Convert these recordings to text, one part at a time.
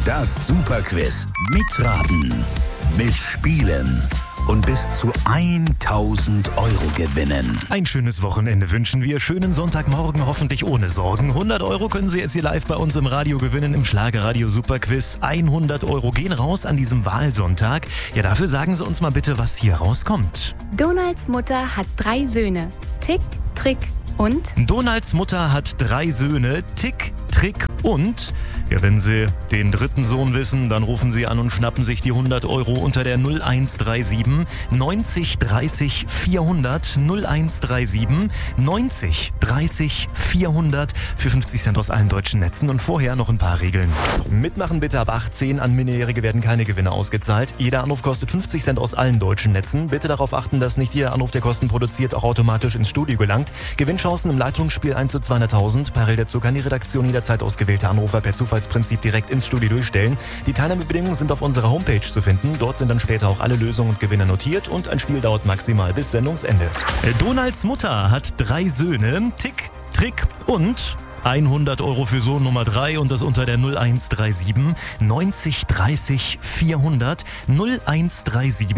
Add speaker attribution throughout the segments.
Speaker 1: Das Superquiz. Mitraten, mitspielen und bis zu 1.000 Euro gewinnen.
Speaker 2: Ein schönes Wochenende wünschen wir. Schönen Sonntagmorgen, hoffentlich ohne Sorgen. 100 Euro können Sie jetzt hier live bei uns im Radio gewinnen, im Schlagerradio Superquiz. 100 Euro gehen raus an diesem Wahlsonntag. Ja, dafür sagen Sie uns mal bitte, was hier rauskommt.
Speaker 3: Donalds Mutter hat 3 Söhne. Tick, Trick und?
Speaker 2: Donalds Mutter hat 3 Söhne. Tick, Trick und... Ja, wenn Sie den dritten Sohn wissen, dann rufen Sie an und schnappen sich die 100 Euro unter der 0137 90 30 400 0137 90 30 400 für 50 Cent aus allen deutschen Netzen. Und vorher noch ein paar Regeln. Mitmachen bitte ab 18. An Minderjährige werden keine Gewinne ausgezahlt. Jeder Anruf kostet 50 Cent aus allen deutschen Netzen. Bitte darauf achten, dass nicht jeder Anruf, der Kosten produziert, auch automatisch ins Studio gelangt. Gewinnchancen im Leitungsspiel 1 zu 200.000. Parallel dazu kann die Redaktion jederzeit ausgewählte Anrufer per Zufallsprinzip direkt ins Studio durchstellen. Die Teilnahmebedingungen sind auf unserer Homepage zu finden. Dort sind dann später auch alle Lösungen und Gewinne notiert und ein Spiel dauert maximal bis Sendungsende. Donalds Mutter hat 3 Söhne. Tick, Trick und... 100 Euro für Sohn Nummer 3 und das unter der 0137 90 30 400 0137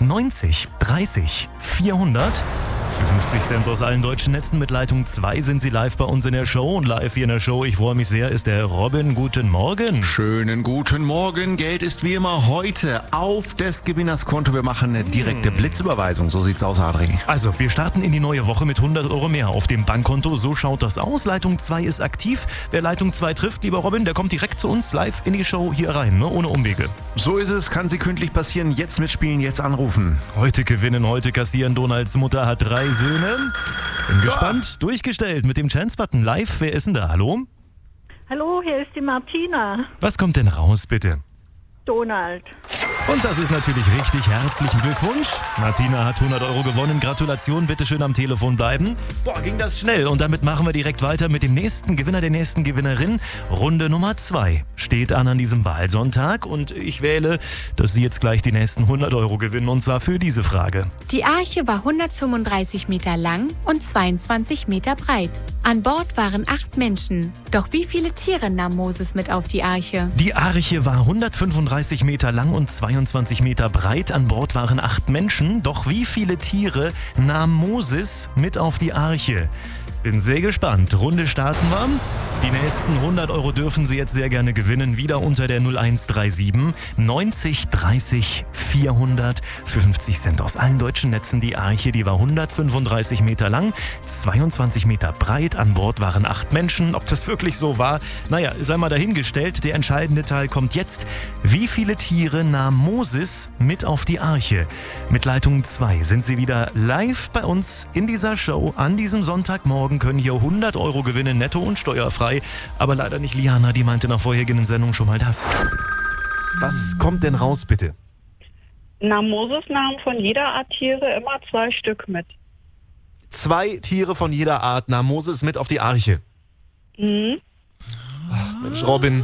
Speaker 2: 90 30 400. Für 50 Cent aus allen deutschen Netzen mit Leitung 2 sind Sie live bei uns in der Show. Und live hier in der Show, ich freue mich sehr, ist der Robin. Guten Morgen.
Speaker 4: Schönen guten Morgen. Geld ist wie immer heute auf des Gewinners Konto. Wir machen eine direkte Blitzüberweisung. So sieht's aus, Adri.
Speaker 2: Also, wir starten in die neue Woche mit 100 Euro mehr auf dem Bankkonto. So schaut das aus. Leitung 2 ist aktiv. Wer Leitung 2 trifft, lieber Robin, der kommt direkt zu uns live in die Show hier rein, ne? Ohne Umwege.
Speaker 4: So ist es. Kann sekündlich passieren. Jetzt mitspielen, jetzt anrufen.
Speaker 2: Heute gewinnen, heute kassieren. Donalds Mutter hat 3 Söhne. Bin gespannt. Durchgestellt mit dem Chance-Button live. Wer ist denn da? Hallo?
Speaker 5: Hallo, hier ist die Martina.
Speaker 2: Was kommt denn raus, bitte?
Speaker 5: Donald.
Speaker 2: Und das ist natürlich richtig. Herzlichen Glückwunsch. Martina hat 100 Euro gewonnen. Gratulation. Bitte schön am Telefon bleiben. Boah, ging das schnell. Und damit machen wir direkt weiter mit dem nächsten Gewinner, der nächsten Gewinnerin. Runde Nummer 2 steht an diesem Wahlsonntag. Und ich wähle, dass Sie jetzt gleich die nächsten 100 Euro gewinnen. Und zwar für diese Frage.
Speaker 3: Die Arche war 135 Meter lang und 22 Meter breit. An Bord waren 8 Menschen. Doch wie viele Tiere nahm Moses mit auf die Arche?
Speaker 2: Die Arche war 135 Meter lang und 22 Meter breit. An Bord waren 8 Menschen. Doch wie viele Tiere nahm Moses mit auf die Arche? Bin sehr gespannt. Runde starten wir. Die nächsten 100 Euro dürfen Sie jetzt sehr gerne gewinnen. Wieder unter der 0137 90 30 400 für 50 Cent aus allen deutschen Netzen. Die Arche, die war 135 Meter lang, 22 Meter breit. An Bord waren 8 Menschen. Ob das wirklich so war? Naja, sei mal dahingestellt. Der entscheidende Teil kommt jetzt. Wie viele Tiere nahm Moses mit auf die Arche? Mit Leitung 2 sind Sie wieder live bei uns in dieser Show. An diesem Sonntagmorgen können hier 100 Euro gewinnen, netto und steuerfrei. Aber leider nicht Liana, die meinte nach vorhergehenden Sendung schon mal das. Was kommt denn raus, bitte?
Speaker 5: Na, Moses nahm von jeder Art Tiere immer 2 Stück mit.
Speaker 2: 2 Tiere von jeder Art nahm Moses mit auf die Arche.
Speaker 5: Mhm.
Speaker 2: Ach, Mensch, Robin.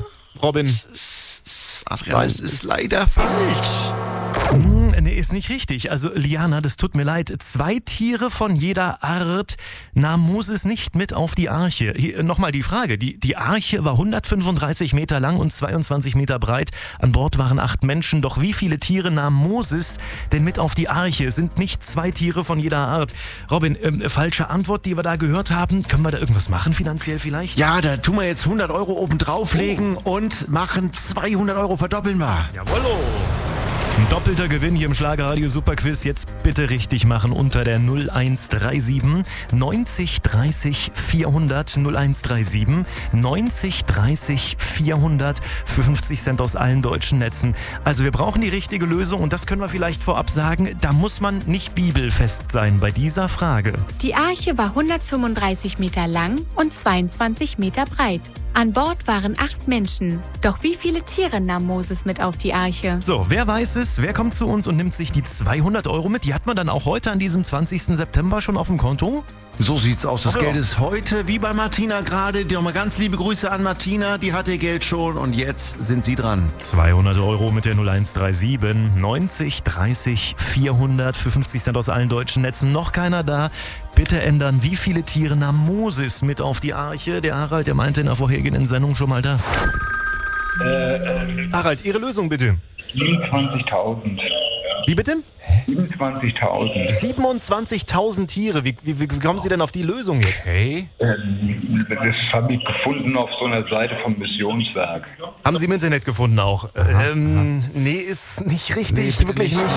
Speaker 4: Adrian, es ist leider falsch.
Speaker 2: Nee, ist nicht richtig. Also Liana, das tut mir leid. 2 Tiere von jeder Art nahm Moses nicht mit auf die Arche. Hier nochmal die Frage. Die Arche war 135 Meter lang und 22 Meter breit. An Bord waren 8 Menschen. Doch wie viele Tiere nahm Moses denn mit auf die Arche? Es sind nicht 2 Tiere von jeder Art. Robin, falsche Antwort, die wir da gehört haben. Können wir da irgendwas machen finanziell vielleicht?
Speaker 4: Ja, da tun wir jetzt 100 Euro oben drauflegen und machen 200 Euro, verdoppeln wir.
Speaker 2: Jawollo! Ein doppelter Gewinn hier im Schlagerradio Superquiz. Jetzt bitte richtig machen unter der 0137 90 30 400 0137 90 30 400 für 50 Cent aus allen deutschen Netzen. Also wir brauchen die richtige Lösung und das können wir vielleicht vorab sagen. Da muss man nicht bibelfest sein bei dieser Frage.
Speaker 3: Die Arche war 135 Meter lang und 22 Meter breit. An Bord waren 8 Menschen. Doch wie viele Tiere nahm Moses mit auf die Arche?
Speaker 2: So, wer weiß es? Wer kommt zu uns und nimmt sich die 200 Euro mit? Die hat man dann auch heute an diesem 20. September schon auf dem Konto?
Speaker 4: So sieht's aus. Das Geld ist heute, wie bei Martina gerade. Nochmal ganz liebe Grüße an Martina. Die hat ihr Geld schon und jetzt sind Sie dran.
Speaker 2: 200 Euro mit der 0137 90 30 400 für 50 Cent aus allen deutschen Netzen. Noch keiner da. Bitte ändern, wie viele Tiere nahm Moses mit auf die Arche? Der Harald, der meinte in der vorhergehenden Sendung schon mal das. Harald, Ihre Lösung bitte.
Speaker 6: 27.000.
Speaker 2: Wie bitte?
Speaker 6: 27.000.
Speaker 2: 27.000 Tiere. Wie kommen Sie denn auf die Lösung jetzt?
Speaker 7: Okay.
Speaker 6: Das habe ich gefunden auf so einer Seite vom Missionswerk.
Speaker 2: Haben Sie im Internet gefunden auch? Nee, ist nicht richtig,
Speaker 7: Nee,
Speaker 2: wirklich
Speaker 7: nicht.
Speaker 2: nicht.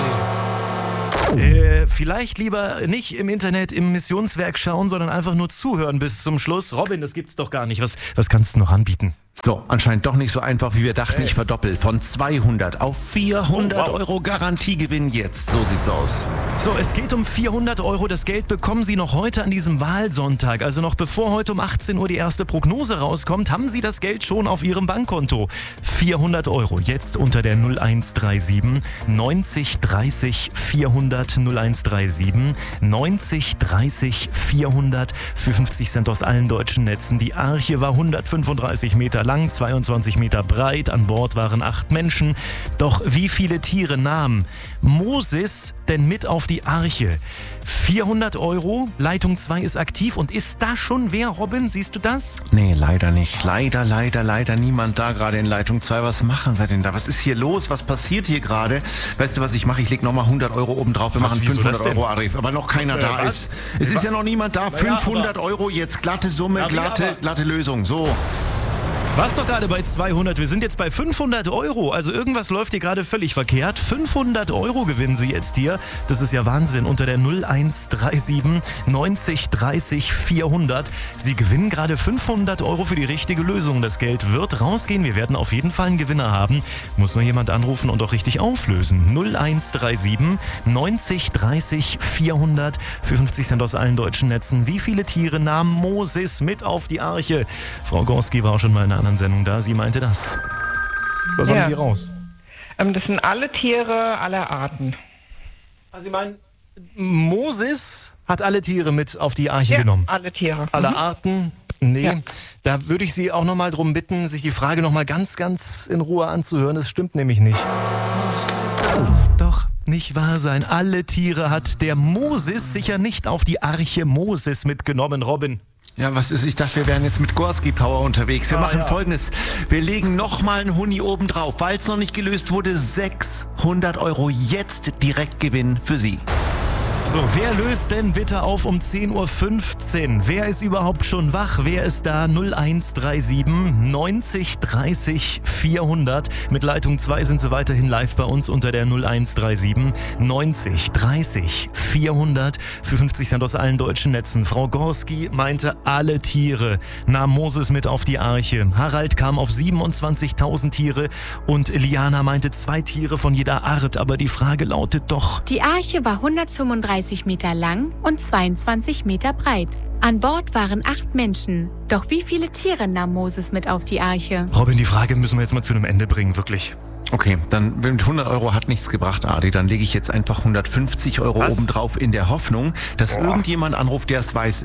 Speaker 2: Vielleicht lieber nicht im Internet im Missionswerk schauen, sondern einfach nur zuhören bis zum Schluss. Robin, das gibt's doch gar nicht. Was kannst du noch anbieten?
Speaker 4: So, anscheinend doch nicht so einfach, wie wir dachten. Ich verdoppel von 200 auf 400 Euro Garantiegewinn jetzt. So sieht's aus.
Speaker 2: So, es geht um 400 Euro. Das Geld bekommen Sie noch heute an diesem Wahlsonntag. Also noch bevor heute um 18 Uhr die erste Prognose rauskommt, haben Sie das Geld schon auf Ihrem Bankkonto. 400 Euro jetzt unter der 0137 90 30 400 0137 90 30 400 für 50 Cent aus allen deutschen Netzen. Die Arche war 135 Meter lang, 22 Meter breit. An Bord waren 8 Menschen. Doch wie viele Tiere nahm Moses denn mit auf die Arche? 400 Euro, Leitung 2 ist aktiv. Und ist da schon wer, Robin? Siehst du das?
Speaker 4: Nee, leider nicht. Leider niemand da gerade in Leitung 2. Was machen wir denn da? Was ist hier los? Was passiert hier gerade? Weißt du, was ich mache? Ich leg nochmal 100 Euro oben drauf. Wir machen 500 Euro, Arif. Aber noch keiner da ist. Es ist ja noch niemand da. 500 Euro jetzt. Glatte Summe, glatte Lösung. So.
Speaker 2: War's doch gerade bei 200. Wir sind jetzt bei 500 Euro. Also irgendwas läuft hier gerade völlig verkehrt. 500 Euro gewinnen Sie jetzt hier. Das ist ja Wahnsinn. Unter der 0137 90 30 400. Sie gewinnen gerade 500 Euro für die richtige Lösung. Das Geld wird rausgehen. Wir werden auf jeden Fall einen Gewinner haben. Muss nur jemand anrufen und auch richtig auflösen. 0137 90 30 400 für 50 Cent aus allen deutschen Netzen. Wie viele Tiere nahm Moses mit auf die Arche? Frau Gorski war auch schon mal in einer anderen Sendung da. Sie meinte das. Was haben Sie raus?
Speaker 8: Das sind alle Tiere aller Arten.
Speaker 2: Also Sie meinen, Moses hat alle Tiere mit auf die Arche genommen?
Speaker 8: Alle Tiere.
Speaker 2: Alle Arten? Nee,
Speaker 8: Ja.
Speaker 2: Da würde ich Sie auch nochmal drum bitten, sich die Frage nochmal ganz in Ruhe anzuhören. Das stimmt nämlich nicht. Doch nicht wahr sein. Alle Tiere hat der Moses sicher nicht auf die Arche Moses mitgenommen, Robin.
Speaker 4: Ja, was ist? Ich dachte, wir wären jetzt mit Gorski Power unterwegs. Wir machen Folgendes. Wir legen nochmal einen Huni oben drauf. Weil es noch nicht gelöst wurde, 600 Euro jetzt direkt Gewinn für Sie.
Speaker 2: So, wer löst denn bitte auf um 10.15 Uhr? Wer ist überhaupt schon wach? Wer ist da? 0137 90 30 400. Mit Leitung 2 sind Sie weiterhin live bei uns unter der 0137 90 30 400 für 50 Cent aus allen deutschen Netzen. Frau Gorski meinte, alle Tiere nahm Moses mit auf die Arche. Harald kam auf 27.000 Tiere und Liana meinte 2 Tiere von jeder Art. Aber die Frage lautet doch...
Speaker 3: Die Arche war 135 Meter lang und 22 Meter breit. An Bord waren 8 Menschen. Doch wie viele Tiere nahm Moses mit auf die Arche?
Speaker 2: Robin, die Frage müssen wir jetzt mal zu einem Ende bringen, wirklich.
Speaker 4: Okay, dann mit 100 Euro hat nichts gebracht, Adi. Dann lege ich jetzt einfach 150 Euro obendrauf in der Hoffnung, dass irgendjemand anruft, der es weiß.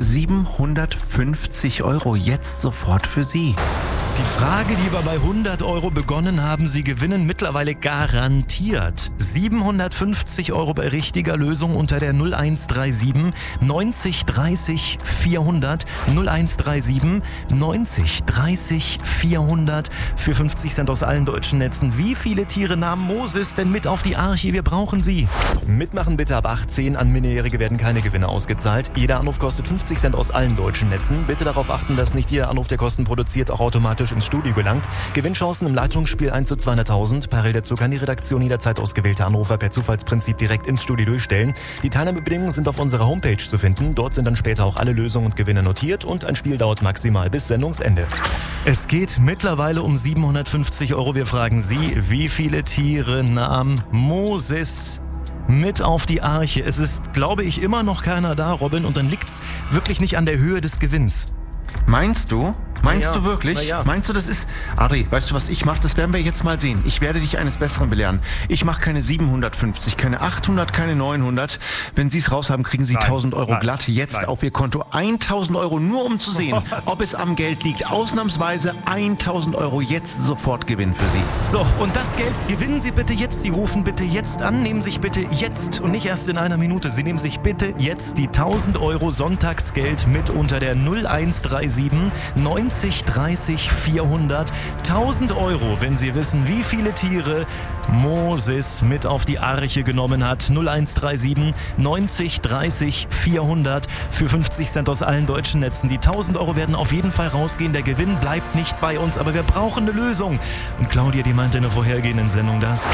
Speaker 4: 750 Euro jetzt sofort für Sie.
Speaker 2: Die Frage, die wir bei 100 Euro begonnen haben, Sie gewinnen mittlerweile garantiert 750 Euro bei richtiger Lösung unter der 0137 90 30 400 0137 90 30 400 für 50 Cent aus allen deutschen Netzen. Wie viele Tiere nahm Moses denn mit auf die Arche? Wir brauchen Sie. Mitmachen bitte ab 18. An Minderjährige werden keine Gewinne ausgezahlt. Jeder Anruf kostet 50 Cent aus allen deutschen Netzen. Bitte darauf achten, dass nicht jeder Anruf, der Kosten produziert, auch automatisch ins Studio gelangt. Gewinnchancen im Leitungsspiel 1 zu 200.000. Parallel dazu kann die Redaktion jederzeit ausgewählte Anrufer per Zufallsprinzip direkt ins Studio durchstellen. Die Teilnahmebedingungen sind auf unserer Homepage zu finden. Dort sind dann später auch alle Lösungen und Gewinne notiert und ein Spiel dauert maximal bis Sendungsende. Es geht mittlerweile um 750 Euro. Wir fragen Sie, wie viele Tiere nahm Moses mit auf die Arche? Es ist, glaube ich, immer noch keiner da, Robin, und dann liegt's wirklich nicht an der Höhe des Gewinns.
Speaker 4: Meinst du? Meinst du wirklich?
Speaker 2: Na ja.
Speaker 4: Meinst du, das ist... Adri, weißt du, was ich mache? Das werden wir jetzt mal sehen. Ich werde dich eines Besseren belehren. Ich mache keine 750, keine 800, keine 900. Wenn Sie es raus haben, kriegen Sie 1.000 Euro glatt jetzt auf Ihr Konto. 1.000 Euro, nur um zu sehen, ob es am Geld liegt. Ausnahmsweise 1.000 Euro jetzt sofort Gewinn für Sie.
Speaker 2: So, und das Geld gewinnen Sie bitte jetzt. Sie rufen bitte jetzt an. Nehmen sich bitte jetzt und nicht erst in einer Minute. Sie nehmen sich bitte jetzt die 1.000 Euro Sonntagsgeld mit unter der 0137 90 90 30 400. 1000 Euro, wenn Sie wissen, wie viele Tiere Moses mit auf die Arche genommen hat. 0137 90 30 400 für 50 Cent aus allen deutschen Netzen. Die 1000 Euro werden auf jeden Fall rausgehen. Der Gewinn bleibt nicht bei uns, aber wir brauchen eine Lösung. Und Claudia, die meinte in der vorhergehenden Sendung das.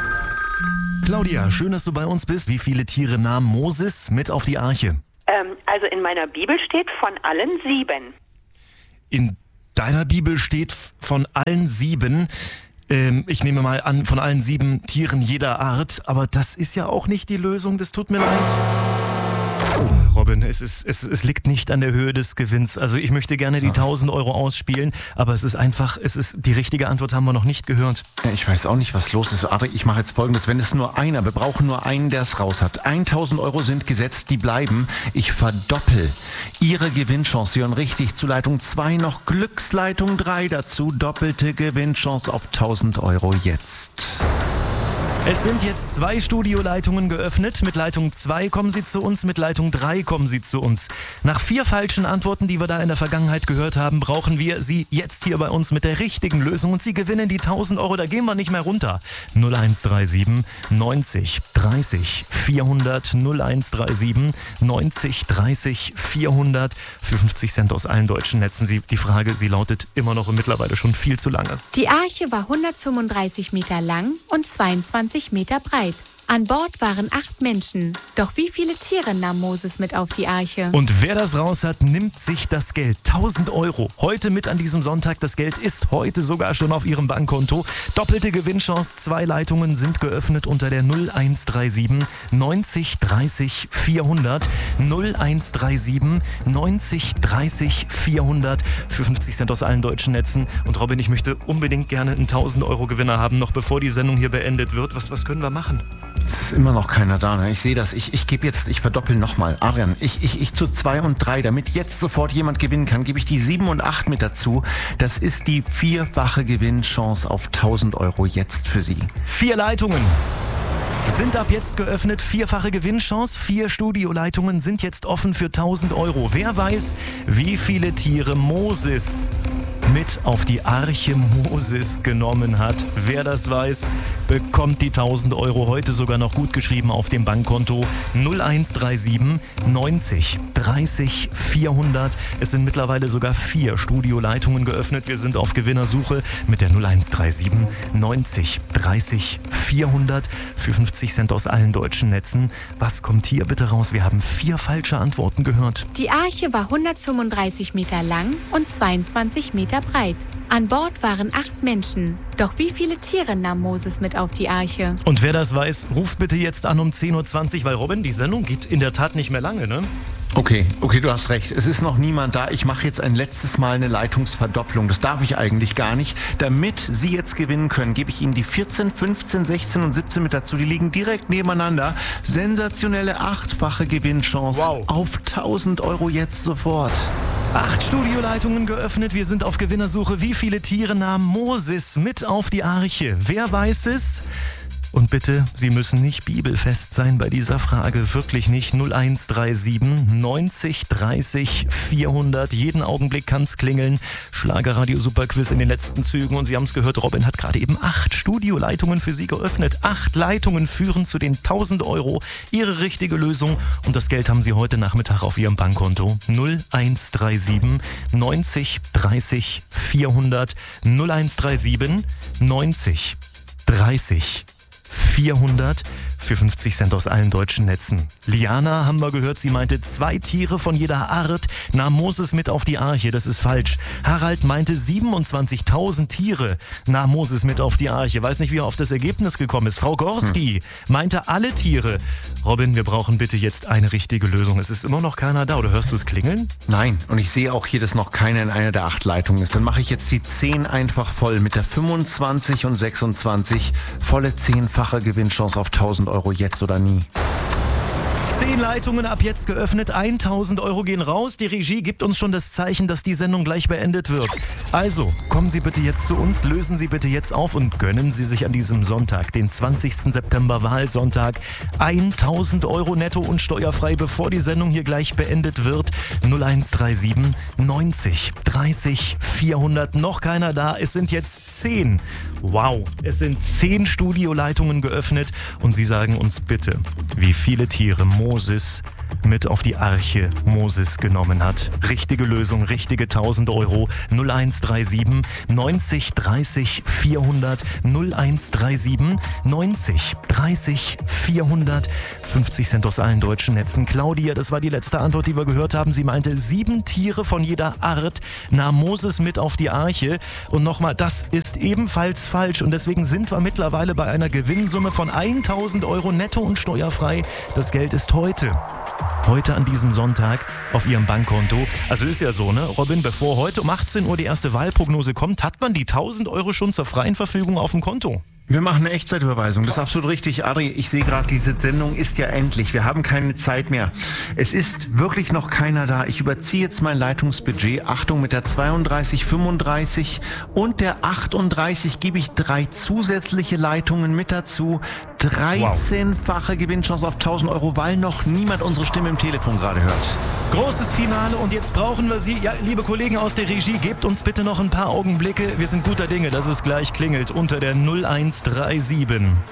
Speaker 2: Claudia, schön, dass du bei uns bist. Wie viele Tiere nahm Moses mit auf die Arche?
Speaker 7: Also in meiner Bibel steht von allen 7.
Speaker 2: In deiner Bibel steht von allen 7. Ich nehme mal an, von allen 7 Tieren jeder Art. Aber das ist ja auch nicht die Lösung. Das tut mir leid. Robin, es liegt nicht an der Höhe des Gewinns. Also ich möchte gerne die 1000 Euro ausspielen, aber die richtige Antwort haben wir noch nicht gehört.
Speaker 4: Ja, ich weiß auch nicht, was los ist. Adri, ich mache jetzt Folgendes. Wenn es nur einer, wir brauchen nur einen, der es raus hat. 1000 Euro sind gesetzt, die bleiben. Ich verdoppel Ihre Gewinnchance. Sie hören richtig zu Leitung 2 noch Glücksleitung 3 dazu. Doppelte Gewinnchance auf 1000 Euro jetzt.
Speaker 2: Es sind jetzt 2 Studioleitungen geöffnet. Mit Leitung 2 kommen Sie zu uns, mit Leitung 3 kommen Sie zu uns. Nach 4 falschen Antworten, die wir da in der Vergangenheit gehört haben, brauchen wir Sie jetzt hier bei uns mit der richtigen Lösung und Sie gewinnen die 1000 Euro. Da gehen wir nicht mehr runter. 0137 90 30 400 0137 90 30 400 für 50 Cent aus allen deutschen Netzen. Die Frage, sie lautet immer noch und mittlerweile schon viel zu lange.
Speaker 3: Die Arche war 135 Meter lang und 22 Meter breit. An Bord waren 8 Menschen. Doch wie viele Tiere nahm Moses mit auf die Arche?
Speaker 2: Und wer das raus hat, nimmt sich das Geld. 1000 Euro. Heute mit an diesem Sonntag. Das Geld ist heute sogar schon auf Ihrem Bankkonto. Doppelte Gewinnchance. 2 Leitungen sind geöffnet unter der 0137 90 30 400. 0137 90 30 400 für 50 Cent aus allen deutschen Netzen. Und Robin, ich möchte unbedingt gerne einen 1000 Euro Gewinner haben, noch bevor die Sendung hier beendet wird. Was können wir machen?
Speaker 4: Es ist immer noch keiner da, ne? Ich sehe das. Ich verdoppel nochmal. Adrian, ich zu 2 und 3, damit jetzt sofort jemand gewinnen kann, gebe ich die 7 und 8 mit dazu. Das ist die 4-fache Gewinnchance auf 1000 Euro jetzt für Sie.
Speaker 2: 4 Leitungen sind ab jetzt geöffnet. 4-fache Gewinnchance. 4 Studioleitungen sind jetzt offen für 1000 Euro. Wer weiß, wie viele Tiere Moses mit auf die Arche Moses genommen hat. Wer das weiß, bekommt die 1000 Euro heute sogar noch gut geschrieben auf dem Bankkonto. 0137 90 30 400. Es sind mittlerweile sogar 4 Studioleitungen geöffnet. Wir sind auf Gewinnersuche mit der 0137 90 30 400 für 50 Cent aus allen deutschen Netzen. Was kommt hier bitte raus? Wir haben 4 falsche Antworten gehört.
Speaker 3: Die Arche war 135 Meter lang und 22 Meter breit. An Bord waren 8 Menschen. Doch wie viele Tiere nahm Moses mit auf die Arche?
Speaker 2: Und wer das weiß, ruft bitte jetzt an um 10.20 Uhr, weil Robin, die Sendung geht in der Tat nicht mehr lange, ne?
Speaker 4: Okay, du hast recht. Es ist noch niemand da. Ich mache jetzt ein letztes Mal eine Leitungsverdopplung. Das darf ich eigentlich gar nicht. Damit Sie jetzt gewinnen können, gebe ich Ihnen die 14, 15, 16 und 17 mit dazu. Die liegen direkt nebeneinander. Sensationelle 8-fache Gewinnchance auf 1000 Euro jetzt sofort.
Speaker 2: 8 Studioleitungen geöffnet. Wir sind auf Gewinnersuche. Wie viele Tiere nahm Moses mit auf die Arche? Wer weiß es? Und bitte, Sie müssen nicht bibelfest sein bei dieser Frage, wirklich nicht. 0137 90 30 400, jeden Augenblick kann's klingeln. Schlagerradio Superquiz in den letzten Zügen und Sie haben es gehört, Robin hat gerade eben 8 Studioleitungen für Sie geöffnet. 8 Leitungen führen zu den 1000 Euro. Ihre richtige Lösung und das Geld haben Sie heute Nachmittag auf Ihrem Bankkonto. 0137 90 30 400, 0137 90 30 400 für 50 Cent aus allen deutschen Netzen. Liana, haben wir gehört, sie meinte 2 Tiere von jeder Art nahm Moses mit auf die Arche. Das ist falsch. Harald meinte 27.000 Tiere nahm Moses mit auf die Arche. Weiß nicht, wie er auf das Ergebnis gekommen ist. Frau Gorski meinte alle Tiere. Robin, wir brauchen bitte jetzt eine richtige Lösung. Es ist immer noch keiner da. Oder hörst du es klingeln?
Speaker 4: Nein. Und ich sehe auch hier, dass noch keiner in einer der 8 Leitungen ist. Dann mache ich jetzt die 10 einfach voll mit der 25 und 26. Volle 10-fache Gewinnchance auf 1000 Euro jetzt oder nie.
Speaker 2: 10 Leitungen ab jetzt geöffnet, 1.000 Euro gehen raus. Die Regie gibt uns schon das Zeichen, dass die Sendung gleich beendet wird. Also, kommen Sie bitte jetzt zu uns, lösen Sie bitte jetzt auf und gönnen Sie sich an diesem Sonntag, den 20. September, Wahlsonntag, 1.000 Euro netto und steuerfrei, bevor die Sendung hier gleich beendet wird. 0137 90 30 400. Noch keiner da, es sind jetzt 10. Wow, es sind 10 Studioleitungen geöffnet und Sie sagen uns bitte, wie viele Tiere Moses mit auf die Arche Moses genommen hat. Richtige Lösung, richtige 1.000 Euro. 0137 90 30 400. 0137 90 30 400. 50 Cent aus allen deutschen Netzen. Claudia, das war die letzte Antwort, die wir gehört haben. Sie meinte, 7 Tiere von jeder Art nahm Moses mit auf die Arche. Und nochmal, das ist ebenfalls falsch. Und deswegen sind wir mittlerweile bei einer Gewinnsumme von 1.000 Euro netto und steuerfrei. Das Geld ist heute an diesem Sonntag auf Ihrem Bankkonto. Also ist ja so, ne, Robin, bevor heute um 18 Uhr die erste Wahlprognose kommt, hat man die 1.000 Euro schon zur freien Verfügung auf dem Konto.
Speaker 4: Wir machen eine Echtzeitüberweisung, das ist absolut richtig. Adri, ich sehe gerade, diese Sendung ist ja endlich. Wir haben keine Zeit mehr. Es ist wirklich noch keiner da. Ich überziehe jetzt mein Leitungsbudget. Achtung, mit der 32, 35 und der 38 gebe ich 3 zusätzliche Leitungen mit dazu. 13-fache Gewinnchance auf 1.000 Euro, weil noch niemand unsere Stimme im Telefon gerade hört.
Speaker 2: Großes Finale und jetzt brauchen wir Sie. Ja, liebe Kollegen aus der Regie, gebt uns bitte noch ein paar Augenblicke. Wir sind guter Dinge, dass es gleich klingelt unter der 0137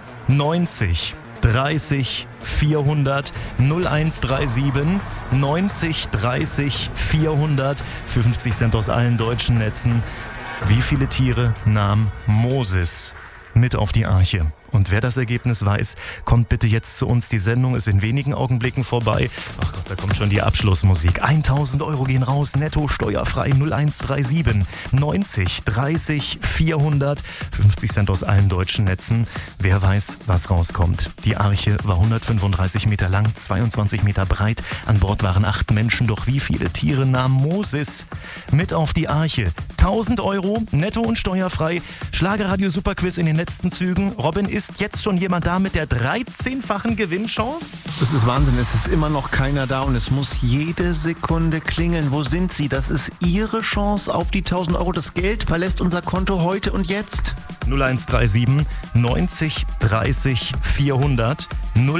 Speaker 2: 90 30 400. 0137 90 30 400 für 50 Cent aus allen deutschen Netzen. Wie viele Tiere nahm Moses mit auf die Arche? Und wer das Ergebnis weiß, kommt bitte jetzt zu uns. Die Sendung ist in wenigen Augenblicken vorbei. Ach Gott, da kommt schon die Abschlussmusik. 1.000 Euro gehen raus, netto steuerfrei. 0137 90 30 400. 50 Cent aus allen deutschen Netzen. Wer weiß, was rauskommt. Die Arche war 135 Meter lang, 22 Meter breit. An Bord waren 8 Menschen. Doch wie viele Tiere nahm Moses mit auf die Arche? 1.000 Euro, netto und steuerfrei. Schlagerradio Superquiz in den letzten Zügen. Robin, ist jetzt schon jemand da mit der 13-fachen Gewinnchance?
Speaker 4: Das ist Wahnsinn, es ist immer noch keiner da und es muss jede Sekunde klingeln. Wo sind Sie? Das ist Ihre Chance auf die 1.000 Euro. Das Geld verlässt unser Konto heute und jetzt.
Speaker 2: 0137 90 30 400.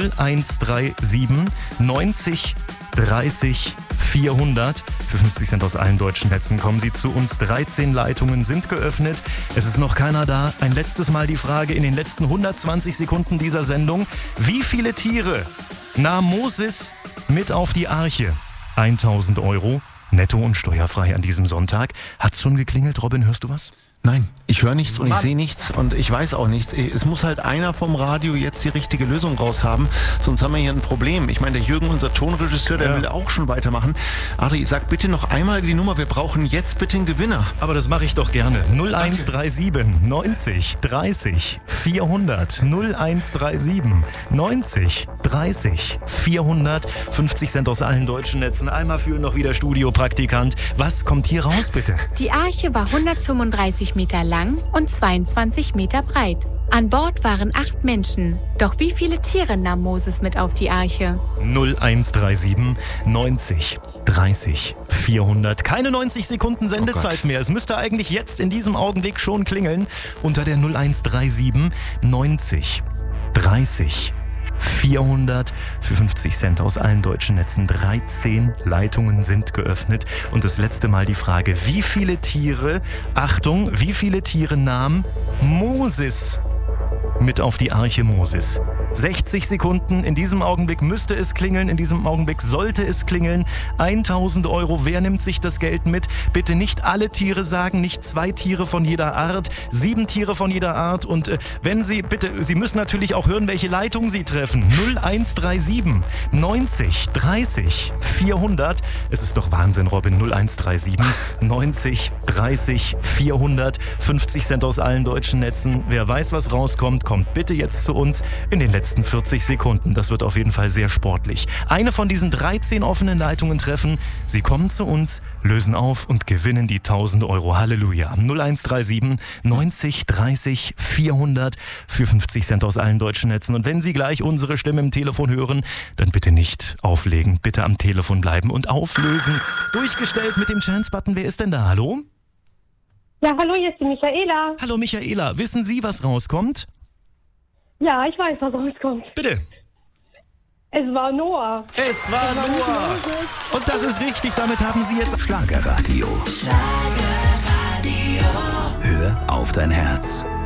Speaker 2: 0137 90 30 400. Für 50 Cent aus allen deutschen Netzen kommen Sie zu uns. 13 Leitungen sind geöffnet. Es ist noch keiner da. Ein letztes Mal die Frage in den letzten 120 Sekunden dieser Sendung. Wie viele Tiere nahm Moses mit auf die Arche? 1.000 Euro, netto und steuerfrei an diesem Sonntag. Hat's schon geklingelt? Robin, hörst du was?
Speaker 4: Nein, ich höre nichts und ich sehe nichts und ich weiß auch nichts. Es muss halt einer vom Radio jetzt die richtige Lösung raus haben, sonst haben wir hier ein Problem. Ich meine, der Jürgen, unser Tonregisseur, der will auch schon weitermachen. Adri, sag bitte noch einmal die Nummer, wir brauchen jetzt bitte einen Gewinner.
Speaker 2: Aber das mache ich doch gerne. 0137 90 30 400. 0137 90 30 400. 50 Cent aus allen deutschen Netzen. Einmal für noch wieder Studiopraktikant. Was kommt hier raus, bitte?
Speaker 3: Die Arche war 135 Meter lang und 22 Meter breit. An Bord waren 8 Menschen. Doch wie viele Tiere nahm Moses mit auf die Arche?
Speaker 2: 0137 90 30 400. Keine 90 Sekunden Sendezeit mehr. Es müsste eigentlich jetzt in diesem Augenblick schon klingeln. Unter der 0137 90 30 400 für 50 Cent aus allen deutschen Netzen. 13 Leitungen sind geöffnet. Und das letzte Mal die Frage, wie viele Tiere, Achtung, wie viele Tiere nahm Moses mit auf die Arche Moses? 60 Sekunden, in diesem Augenblick müsste es klingeln, in diesem Augenblick sollte es klingeln. 1.000 Euro, wer nimmt sich das Geld mit? Bitte nicht alle Tiere sagen, nicht 2 Tiere von jeder Art, 7 Tiere von jeder Art. Und wenn Sie, bitte, Sie müssen natürlich auch hören, welche Leitung Sie treffen. 0137 90 30 400. Es ist doch Wahnsinn, Robin. 0137 90 30 400. 50 Cent aus allen deutschen Netzen. Wer weiß, was rauskommt, kommt bitte jetzt zu uns in den letzten letzten 40 Sekunden. Das wird auf jeden Fall sehr sportlich. Eine von diesen 13 offenen Leitungen treffen. Sie kommen zu uns, lösen auf und gewinnen die 1000 Euro. Halleluja. 0137 90 30 400 für 50 Cent aus allen deutschen Netzen. Und wenn Sie gleich unsere Stimme im Telefon hören, dann bitte nicht auflegen. Bitte am Telefon bleiben und auflösen. Durchgestellt mit dem Chance-Button. Wer ist denn da? Hallo?
Speaker 9: Ja, hallo, hier ist die Michaela.
Speaker 2: Hallo Michaela. Wissen Sie, was rauskommt?
Speaker 9: Ja, ich weiß, was rauskommt.
Speaker 2: Bitte.
Speaker 9: Es war Noah.
Speaker 2: Es war Noah. Und das ist richtig. Damit haben Sie jetzt
Speaker 1: Schlagerradio. Hör auf dein Herz.